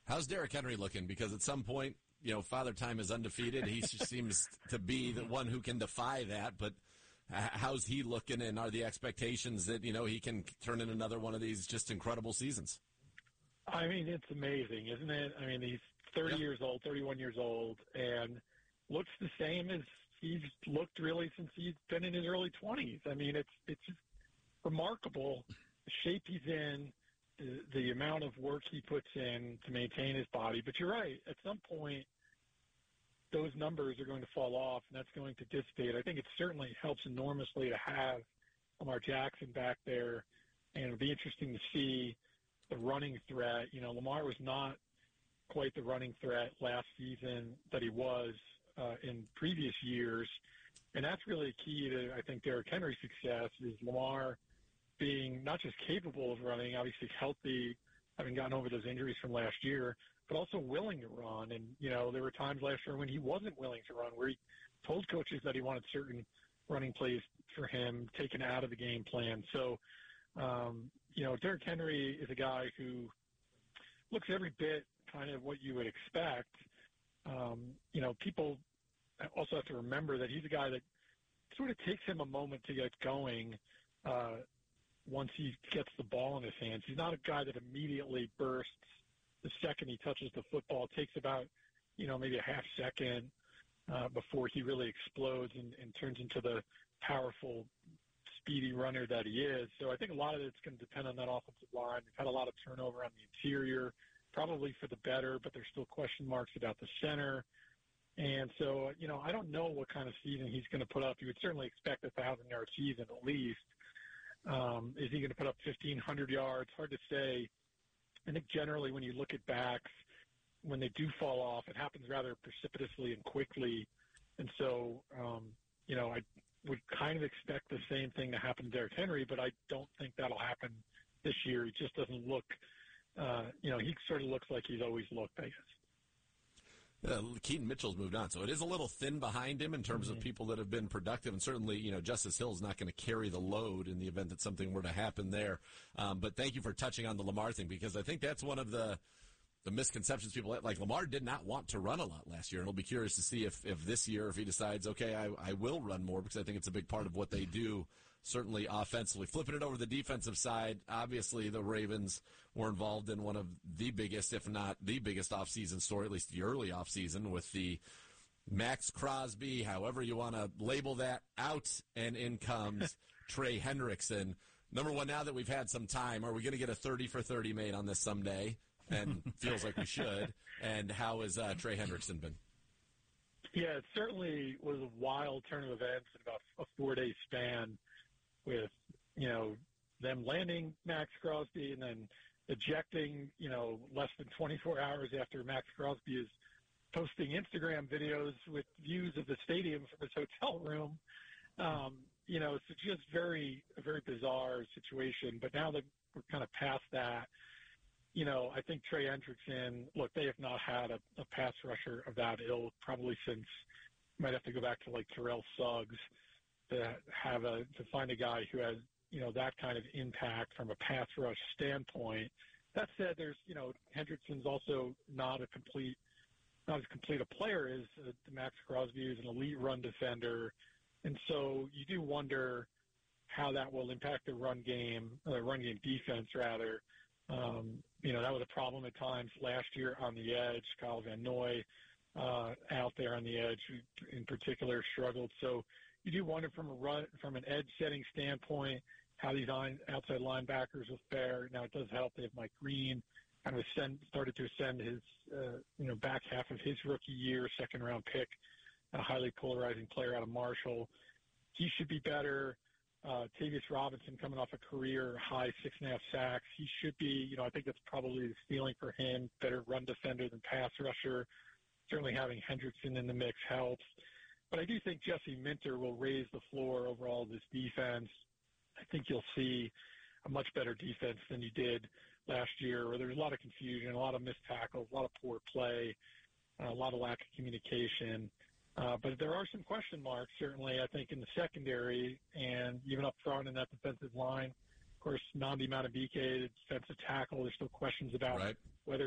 How's Derrick Henry looking? Because at some point, Father Time is undefeated. He seems to be the one who can defy that. But how's he looking, and are the expectations that, he can turn in another one of these just incredible seasons? I mean, it's amazing, isn't it? I mean, he's 31 years old, and looks the same as he's looked really since he's been in his early 20s. I mean, it's just remarkable the shape he's in, the amount of work he puts in to maintain his body. But you're right. At some point, those numbers are going to fall off, and that's going to dissipate. I think it certainly helps enormously to have Lamar Jackson back there, and it'll be interesting to see the running threat. Lamar was not quite the running threat last season that he was in previous years, and that's really key to, I think, Derrick Henry's success, is Lamar being not just capable of running, obviously healthy, having gotten over those injuries from last year, but also willing to run. And, there were times last year when he wasn't willing to run, where he told coaches that he wanted certain running plays for him taken out of the game plan. So, Derrick Henry is a guy who looks every bit kind of what you would expect. People also have to remember that he's a guy that sort of takes him a moment to get going once he gets the ball in his hands. He's not a guy that immediately bursts the second he touches the football. It takes about, maybe a half second before he really explodes and turns into the powerful, speedy runner that he is. So I think a lot of it's going to depend on that offensive line. We've had a lot of turnover on the interior, probably for the better, but there's still question marks about the center. And so, I don't know what kind of season he's going to put up. You would certainly expect a 1,000-yard season at least. Is he going to put up 1,500 yards? Hard to say. I think generally when you look at backs, when they do fall off, it happens rather precipitously and quickly. And so, I would kind of expect the same thing to happen to Derrick Henry, but I don't think that'll happen this year. He just doesn't look, he sort of looks like he's always looked, I guess. Keaton Mitchell's moved on, so it is a little thin behind him in terms of people that have been productive, and certainly, Justice Hill's not going to carry the load in the event that something were to happen there. But thank you for touching on the Lamar thing, because I think that's one of the misconceptions people have. Like, Lamar did not want to run a lot last year, and I'll be curious to see if this year, if he decides, okay, I will run more, because I think it's a big part of what they do, certainly offensively. Flipping it over to the defensive side, obviously the Ravens were involved in one of the biggest, if not the biggest offseason story, at least the early offseason, with the Max Crosby, however you want to label that, out, and in comes Trey Hendrickson. Number one, now that we've had some time, are we going to get a 30 for 30 made on this someday? And feels like we should. And how has Trey Hendrickson been? Yeah, it certainly was a wild turn of events in about a 4-day span, with, them landing Max Crosby and then ejecting, less than 24 hours after Max Crosby is posting Instagram videos with views of the stadium from his hotel room. It's just a very bizarre situation. But now that we're kind of past that, I think Trey Hendrickson, look, they have not had a pass rusher of that ilk probably since, might have to go back to like Terrell Suggs to find a guy who has, that kind of impact from a pass rush standpoint. That said, there's, Hendrickson's also not as complete a player as Max Crosby, who's an elite run defender. And so you do wonder how that will impact the run game defense, rather. That was a problem at times last year on the edge. Kyle Van Noy out there on the edge, who in particular struggled. So you do wonder from an edge setting standpoint how these outside linebackers will fare. Now it does help. They have Mike Green, kind of started to ascend his back half of his rookie year, second round pick, a highly polarizing player out of Marshall. He should be better. Tavius Robinson coming off a career high 6.5 sacks. He should be, I think that's probably the ceiling for him. Better run defender than pass rusher. Certainly having Hendrickson in the mix helps. But I do think Jesse Minter will raise the floor overall of this defense. I think you'll see a much better defense than you did last year, where there's a lot of confusion, a lot of missed tackles, a lot of poor play, a lot of lack of communication. But there are some question marks, certainly, I think, in the secondary and even up front in that defensive line. Of course, Nnamdi Madubuike, the defensive tackle, there's still questions about whether